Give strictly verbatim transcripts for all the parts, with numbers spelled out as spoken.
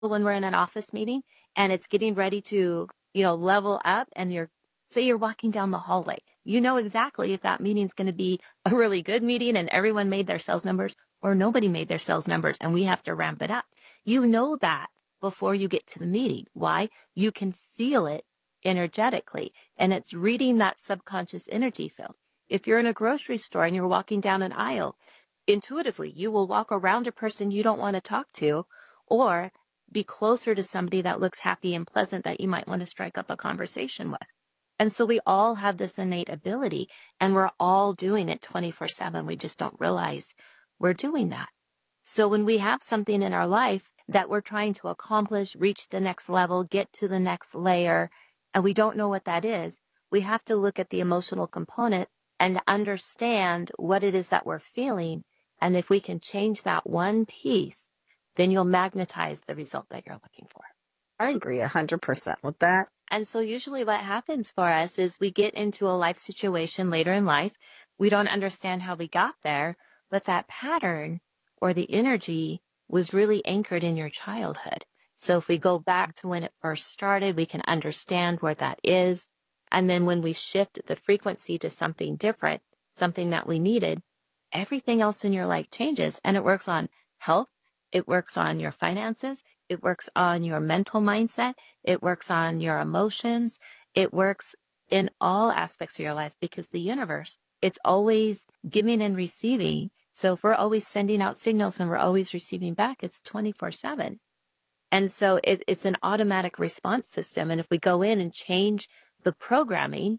when we're in an office meeting and it's getting ready to, you know, level up and you're, say you're walking down the hallway, you know exactly if that meeting's going to be a really good meeting and everyone made their sales numbers or nobody made their sales numbers and we have to ramp it up. You know that before you get to the meeting. Why? You can feel it energetically, and it's reading that subconscious energy field. If you're in a grocery store and you're walking down an aisle, intuitively, you will walk around a person you don't want to talk to or be closer to somebody that looks happy and pleasant that you might want to strike up a conversation with. And so we all have this innate ability and we're all doing it twenty-four seven. We just don't realize we're doing that. So when we have something in our life that we're trying to accomplish, reach the next level, get to the next layer, and we don't know what that is, we have to look at the emotional component and understand what it is that we're feeling. And if we can change that one piece, then you'll magnetize the result that you're looking for. I agree one hundred percent with that. And so usually what happens for us is we get into a life situation later in life. We don't understand how we got there, but that pattern or the energy was really anchored in your childhood. So if we go back to when it first started, we can understand where that is. And then when we shift the frequency to something different, something that we needed, everything else in your life changes. And it works on health. It works on your finances. It works on your mental mindset. It works on your emotions. It works in all aspects of your life because the universe, it's always giving and receiving. So if we're always sending out signals and we're always receiving back, it's twenty-four seven. And so it, it's an automatic response system. And if we go in and change the programming,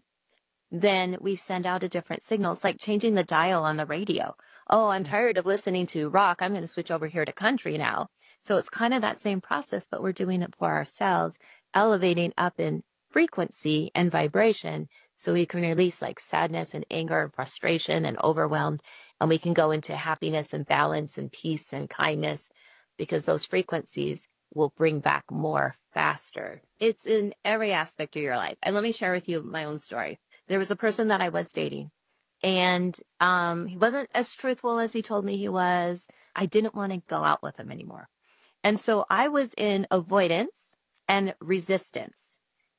then we send out a different signal. It's like changing the dial on the radio. Oh, I'm tired of listening to rock. I'm going to switch over here to country now. So it's kind of that same process, but we're doing it for ourselves, elevating up in frequency and vibration so we can release like sadness and anger and frustration and overwhelmed. And we can go into happiness and balance and peace and kindness because those frequencies will bring back more faster. It's in every aspect of your life. And let me share with you my own story. There was a person that I was dating and um, he wasn't as truthful as he told me he was. I didn't want to go out with him anymore. And so I was in avoidance and resistance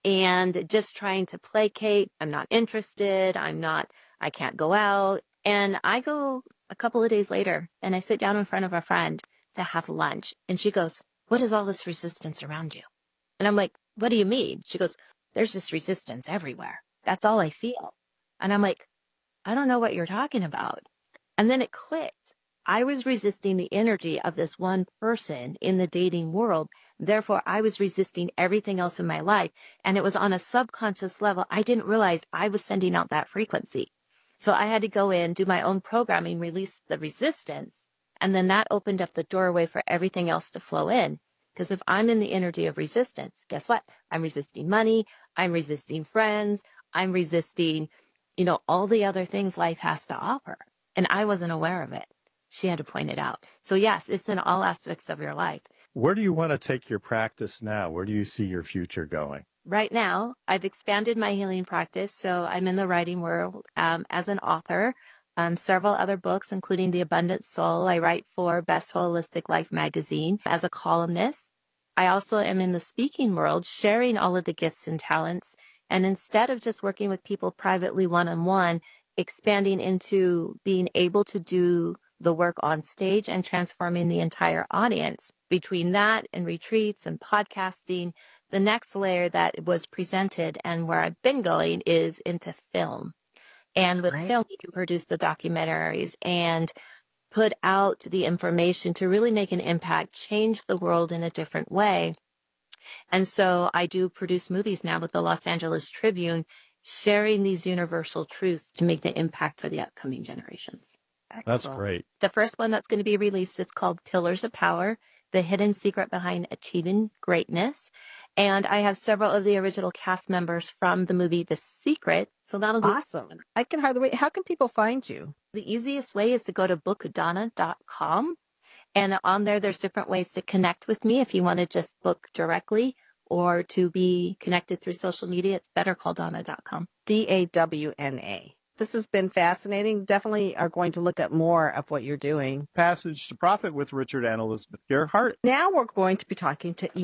and just trying to placate. I'm not interested. I'm not, I can't go out. And I go a couple of days later and I sit down in front of a friend to have lunch. And she goes, "What is all this resistance around you?" And I'm like, "What do you mean?" She goes, "There's just resistance everywhere. That's all I feel." And I'm like, "I don't know what you're talking about." And then it clicked. I was resisting the energy of this one person in the dating world. Therefore, I was resisting everything else in my life. And it was on a subconscious level. I didn't realize I was sending out that frequency. So I had to go in, do my own programming, release the resistance. And then that opened up the doorway for everything else to flow in. Because if I'm in the energy of resistance, guess what? I'm resisting money. I'm resisting friends. I'm resisting, you know, all the other things life has to offer. And I wasn't aware of it. She had to point it out. So yes, it's in all aspects of your life. Where do you want to take your practice now? Where do you see your future going? Right now, I've expanded my healing practice. So I'm in the writing world um, as an author. Um, several other books, including The Abundant Soul. I write for Best Holistic Life magazine as a columnist. I also am in the speaking world, sharing all of the gifts and talents. And instead of just working with people privately one-on-one, expanding into being able to do the work on stage and transforming the entire audience. Between that and retreats and podcasting, the next layer that was presented and where I've been going is into film. And with Right. film, you can produce the documentaries and put out the information to really make an impact, change the world in a different way. And so I do produce movies now with the Los Angeles Tribune, sharing these universal truths to make the impact for the upcoming generations. That's Excellent. great. The first one that's going to be released is called Pillars of Power, the hidden secret behind achieving greatness. And I have several of the original cast members from the movie The Secret. So that'll be Awesome. I can hardly wait. How can people find you? the easiest way is to go to book donna dot com. And on there, there's different ways to connect with me. If you want to just book directly or to be connected through social media, it's better call donna dot com. D A W N A. This has been fascinating. Definitely are going to look at more of what you're doing. Passage to Profit with Richard and Elizabeth Gerhart. Now we're going to be talking to